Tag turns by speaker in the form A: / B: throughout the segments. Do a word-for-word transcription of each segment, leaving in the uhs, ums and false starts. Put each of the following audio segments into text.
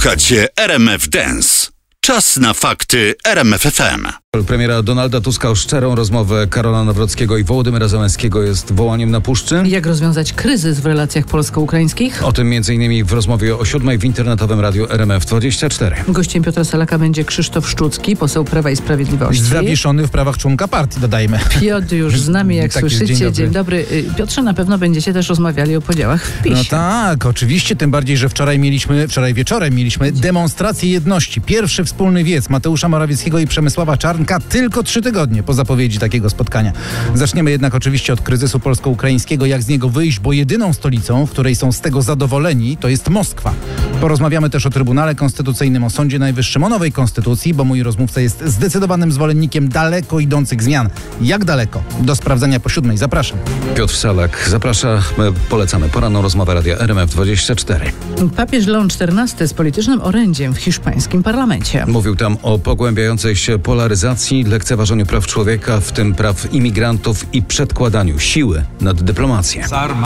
A: Słuchacie R M F Dance. Czas na fakty R M F F M.
B: Premiera Donalda Tuska o szczerą rozmowę Karola Nawrockiego i Wołodymyra Zełenskiego jest wołaniem na puszczy.
C: Jak rozwiązać kryzys w relacjach polsko-ukraińskich?
B: O tym między innymi w rozmowie o siódmej w internetowym radiu R M F dwadzieścia cztery.
C: Gościem Piotra Salaka będzie Krzysztof Szczucki, poseł Prawa i Sprawiedliwości.
D: Zawieszony w prawach członka partii, dodajmy.
C: Piotr już z nami, jak
D: Tak jest,
C: słyszycie.
D: dzień dobry.
C: Dzień dobry. Piotrze, na pewno będziecie też rozmawiali o podziałach w PiSie.
D: No tak, oczywiście, tym bardziej, że wczoraj mieliśmy, wczoraj wieczorem mieliśmy demonstrację jedności. Pierwszy wspólny wiec Mateusza Morawieckiego i Przemysława Czarnka tylko trzy tygodnie po zapowiedzi takiego spotkania. Zaczniemy jednak oczywiście od kryzysu polsko-ukraińskiego, jak z niego wyjść, bo jedyną stolicą, w której są z tego zadowoleni, to jest Moskwa. Porozmawiamy też o Trybunale Konstytucyjnym, o Sądzie Najwyższym, o nowej konstytucji, bo mój rozmówca jest zdecydowanym zwolennikiem daleko idących zmian. Jak daleko? Do sprawdzenia po siódmej. Zapraszam.
B: Piotr Salak zaprasza, my polecamy poranną rozmowę radia R M F dwadzieścia cztery.
C: Papież Leon czternasty z politycznym orędziem w hiszpańskim parlamencie.
B: Mówił tam o pogłębiającej się polaryzacji, lekceważeniu praw człowieka, w tym praw imigrantów i przedkładaniu siły nad dyplomację.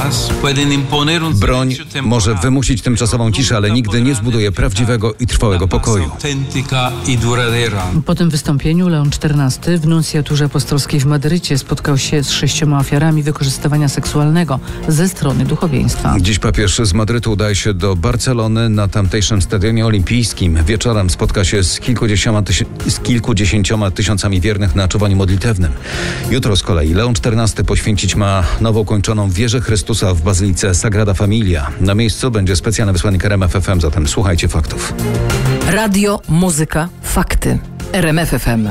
B: Broń może wymusić tymczasową ciszę, ale nigdy nie zbuduje prawdziwego i trwałego pokoju.
C: Po tym wystąpieniu Leon czternasty w nuncjaturze apostolskiej w Madrycie spotkał się z sześcioma ofiarami wykorzystywania seksualnego ze strony duchowieństwa.
B: Dziś papież z Madrytu udaje się do Barcelony. Na tamtejszym stadionie olimpijskim wieczorem spotka się z kilkudziesięcioma, tysią- z kilkudziesięcioma tysiącami wiernych na czuwaniu modlitewnym. Jutro z kolei Leon czternasty poświęcić ma nowo kończoną wieżę Chrystusa w Bazylice Sagrada Familia. Na miejscu będzie specjalny wysłannik R M F F M, zatem słuchajcie faktów.
E: Radio, muzyka, fakty. R M F F M.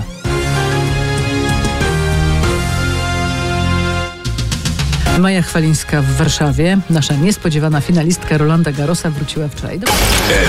C: Maja Chwalińska w Warszawie. Nasza niespodziewana finalistka Rolanda Garrosa wróciła wczoraj do...